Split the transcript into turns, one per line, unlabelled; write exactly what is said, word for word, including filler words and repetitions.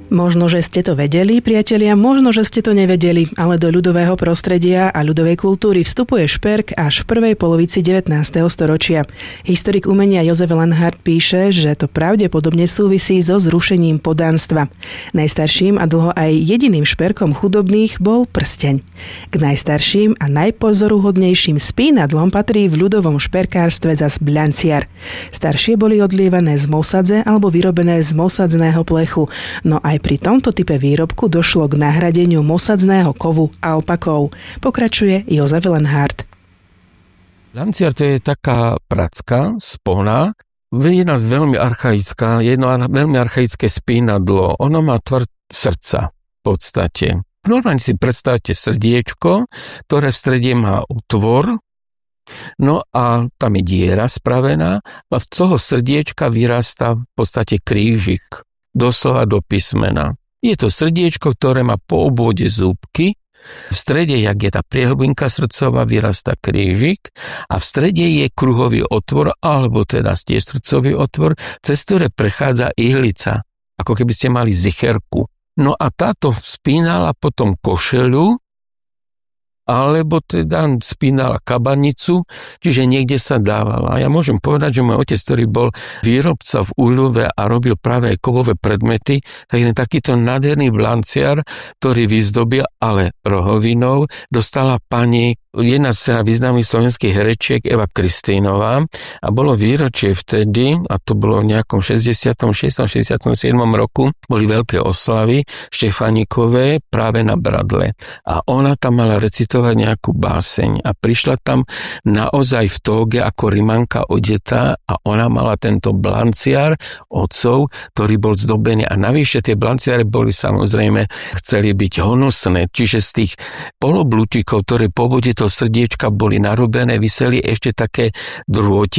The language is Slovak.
Možno, že ste to vedeli, priatelia, možno, že ste to nevedeli, ale do ľudového prostredia a ľudovej kultúry vstupuje šperk až v prvej polovici devätnásteho storočia. Historik umenia Jozef Lenhardt píše, že to pravdepodobne súvisí so zrušením podánstva. Najstarším a dlho aj jediným šperkom chudobných bol prsteň. K najstarším a najpozoruhodnejším spínadlom patrí v ľudovom šperkárstve zas bľanciar. Staršie boli odlievané z mosadze alebo vyrobené z mosadzného plechu, no aj pri tomto type výrobku došlo k nahradeniu mosadzného kovu alpakou. Pokračuje Jozef Lenhardt.
Bľanciar to je taká pracka z pohna, jedna veľmi archaická, jedno veľmi archaické spínadlo. Ono má tvar srdca v podstate. Normálne si predstavte srdiečko, ktoré v strede má otvor, no a tam je diera spravená a z toho srdiečka vyrastá v podstate krížik. Doslova do písmena. Je to srdiečko, ktoré má po obvode zúbky. V strede, jak je tá priehlbinka srdcová, vyrastá krížik a v strede je kruhový otvor, alebo teda tiež srdcový otvor, cez ktoré prechádza ihlica, ako keby ste mali zicherku. No a táto spínala potom košeľu, alebo teda spínala kabanicu, čiže niekde sa dávala. Ja môžem povedať, že môj otec, ktorý bol výrobca v Úľove a robil práve aj kovové predmety, tak je takýto nádherný blanciar, ktorý vyzdobil, ale rohovinou, dostala pani, jedna z teda významných slovenských herečiek, Eva Kristínová, a bolo výročie vtedy, a to bolo v nejakom šesťdesiatom šiestom šesťdesiatom siedmom roku, boli veľké oslavy Štefánikové práve na Bradle. A ona tam mala recitovať nejakú báseň a prišla tam naozaj v tóge ako rimanka odetá a ona mala tento blanciar otcov, ktorý bol zdobený a navyše tie blanciare boli samozrejme, chceli byť honosné, čiže z tých poloblúčikov, ktoré po vode toho srdiečka boli narobené, viseli ešte také drôti